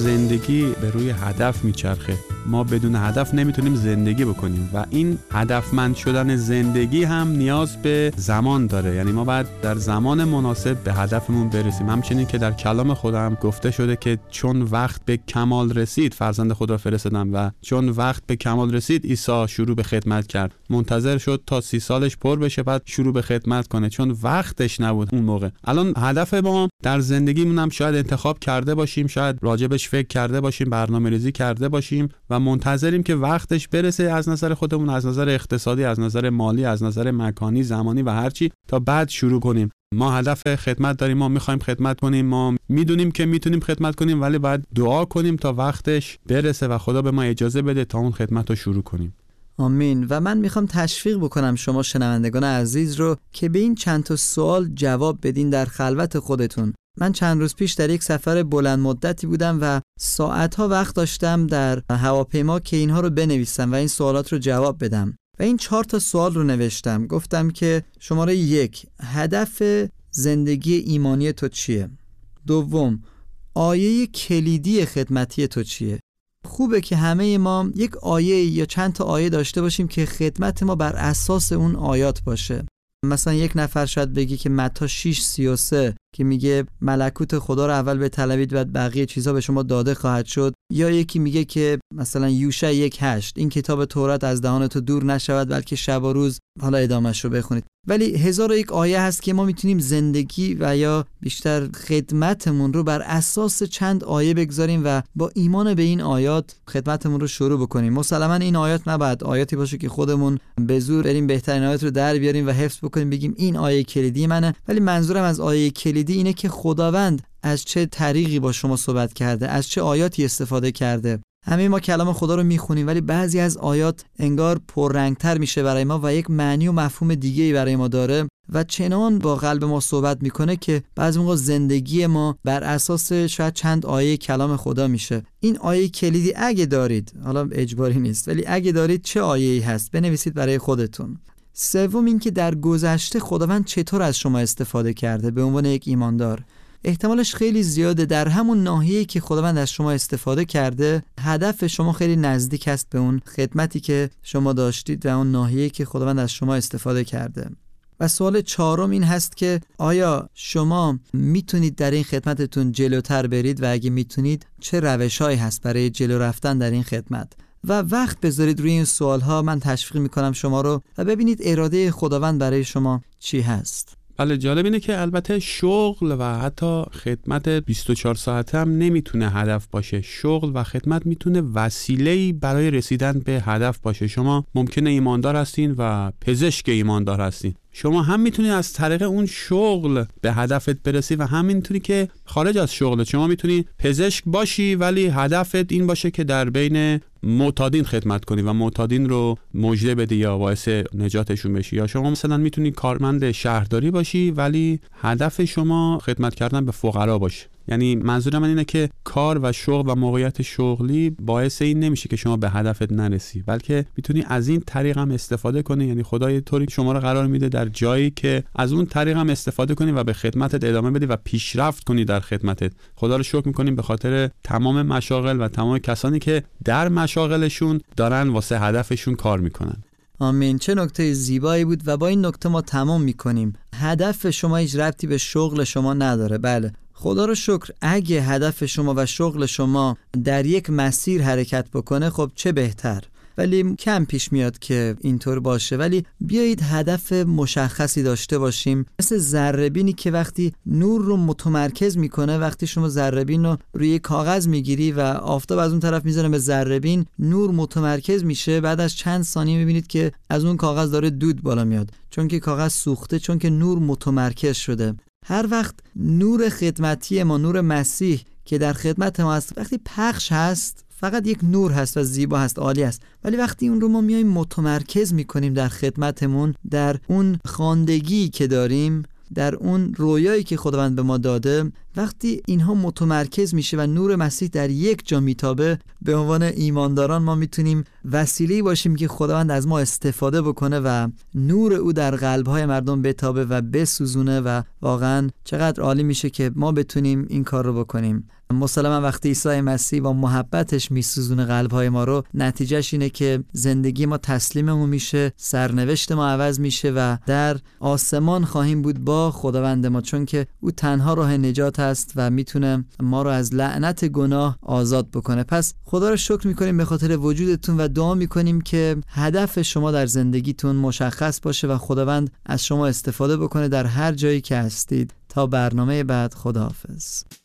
زندگی به روی هدف میچرخه. ما بدون هدف نمیتونیم زندگی بکنیم و این هدفمند شدن زندگی هم نیاز به زمان داره. یعنی ما باید در زمان مناسب به هدفمون برسیم. همچنین که در کلام خودم گفته شده که چون وقت به کمال رسید فرزند خود را فرستادم و چون وقت به کمال رسید عیسی شروع به خدمت کرد. منتظر شد تا 30 سالش پر بشه بعد شروع به خدمت کنه، چون وقتش نبود اون موقع. الان هدف ما در زندگیمون هم شاید انتخاب کرده باشیم، شاید راجبش فکر کرده باشیم، برنامه‌ریزی کرده باشیم و منتظریم که وقتش برسه، از نظر خودمون، از نظر اقتصادی، از نظر مالی، از نظر مکانی، زمانی و هر چی، تا بعد شروع کنیم. ما هدف خدمت داریم، ما می‌خوایم خدمت کنیم، ما میدونیم که میتونیم خدمت کنیم، ولی باید دعا کنیم تا وقتش برسه و خدا به ما اجازه بده تا اون خدمت رو شروع کنیم. آمین. و من میخوام تشویق بکنم شما شنوندگان عزیز رو که به این چند تا سوال جواب بدین در خلوت خودتون. من چند روز پیش در یک سفر بلند مدتی بودم و ساعتها وقت داشتم در هواپیما که اینها رو بنویسم و این سوالات رو جواب بدم و این 4 تا سوال رو نوشتم. گفتم که شماره 1 هدف زندگی ایمانی تو چیه؟ 2 آیه کلیدی خدمتی تو چیه؟ خوبه که همه ما یک آیه یا چند تا آیه داشته باشیم که خدمت ما بر اساس اون آیات باشه. مثلا یک نفر شاید بگی که متی 6:33 که میگه ملکوت خدا رو اول بطلبید و بقیه چیزها به شما داده خواهد شد، یا یکی میگه که مثلا یوشع 1:8 این کتاب تورات از دهان تو دور نشود بلکه شب و روز، حالا ادامهش رو بخونید. ولی 1001 آیه هست که ما میتونیم زندگی و یا بیشتر خدمتمون رو بر اساس چند آیه بگذاریم و با ایمان به این آیات خدمتمون رو شروع بکنیم. مسلماً این آیات نباید آیاتی باشه که خودمون به زور بریم بهترین آیات رو در بیاریم و حفظ بکنیم بگیم این آیه کلیدی منه. ولی منظورم از آیه کلیدی اینه که خداوند از چه طریقی با شما صحبت کرده، از چه آیاتی استفاده کرده. همه ما کلام خدا رو میخونیم ولی بعضی از آیات انگار پررنگتر میشه برای ما و یک معنی و مفهوم دیگه‌ای برای ما داره و چنان با قلب ما صحبت میکنه که بعضی موقع زندگی ما بر اساس شاید چند آیه کلام خدا میشه. این آیه کلیدی اگه دارید، حالا اجباری نیست، ولی اگه دارید چه آیه‌ای هست بنویسید برای خودتون. 3 این که در گذشته خداوند چطور از شما استفاده کرده به عنوان یک ایماندار. احتمالش خیلی زیاده در همون ناحیه‌ای که خداوند از شما استفاده کرده هدف شما خیلی نزدیک است به اون خدمتی که شما داشتید و اون ناحیه‌ای که خداوند از شما استفاده کرده. و سوال 4 این هست که آیا شما میتونید در این خدمتتون جلوتر برید و اگه میتونید چه روش‌هایی هست برای جلو رفتن در این خدمت؟ و وقت بذارید روی این سوال‌ها. من تشویق میکنم شما رو و ببینید اراده خداوند برای شما چی هست. بله، جالب اینه که البته شغل و حتی خدمت 24 ساعته هم نمیتونه هدف باشه. شغل و خدمت میتونه وسیله‌ای برای رسیدن به هدف باشه. شما ممکنه ایماندار هستین و پزشک ایماندار هستین. شما هم میتونی از طریق اون شغل به هدفت برسی و هم میتونی که خارج از شغل شما میتونی پزشک باشی ولی هدفت این باشه که در بین معتادین خدمت کنی و معتادین رو مژده بدی یا باعث نجاتشون بشی. یا شما مثلا میتونی کارمند شهرداری باشی ولی هدف شما خدمت کردن به فقرا باشه. یعنی منظور من اینه که کار و شغل و موقعیت شغلی باعث این نمیشه که شما به هدفت نرسی، بلکه میتونی از این طریق هم استفاده کنی. یعنی خدا یه طوری شما رو قرار میده در جایی که از اون طریق هم استفاده کنی و به خدمتت ادامه بدی و پیشرفت کنی در خدمتت. خدا رو شکر میکنیم به خاطر تمام مشاغل و تمام کسانی که در مشاغلشون دارن واسه هدفشون کار میکنن. آمین. چه نکته زیبایی بود و با این نکته ما تمام میکنیم. هدف شما هیچ ربطی به شغل شما نداره. بله، خدا رو شکر اگه هدف شما و شغل شما در یک مسیر حرکت بکنه خب چه بهتر، ولی کم پیش میاد که اینطور باشه. ولی بیایید هدف مشخصی داشته باشیم، مثل ذره‌بینی که وقتی نور رو متمرکز میکنه، وقتی شما ذره‌بین رو روی کاغذ میگیری و آفتاب از اون طرف میزنه به ذره‌بین، نور متمرکز میشه، بعد از چند ثانیه میبینید که از اون کاغذ داره دود بالا میاد، چون که کاغذ سوخته، چون که نور متمرکز شده. هر وقت نور خدمتی ما، نور مسیح که در خدمت ما هست، وقتی پخش هست فقط یک نور هست و زیبا هست، عالی است، ولی وقتی اون رو ما میایم متمرکز میکنیم در خدمتمون، در اون خواندگی که داریم، در اون رویایی که خداوند به ما داده، وقتی اینها متمرکز میشه و نور مسیح در یک جا میتابه، به عنوان ایمانداران ما میتونیم وسیله‌ای باشیم که خداوند از ما استفاده بکنه و نور او در قلب‌های مردم بتابه و بسوزونه و واقعا چقدر عالی میشه که ما بتونیم این کار رو بکنیم. مسلماً وقتی عیسی مسیح با محبتش میسوزونه قلب‌های ما رو، نتیجهش اینه که زندگی ما تسلیممون میشه، سرنوشت ما عوض میشه و در آسمان خواهیم بود با خداوند ما، چون که او تنها راه نجات است و میتونه ما رو از لعنت گناه آزاد بکنه. پس خدا رو شکر میکنیم به خاطر وجودتون و دعا میکنیم که هدف شما در زندگیتون مشخص باشه و خداوند از شما استفاده بکنه در هر جایی که هستید. تا برنامه بعد، خداحافظ.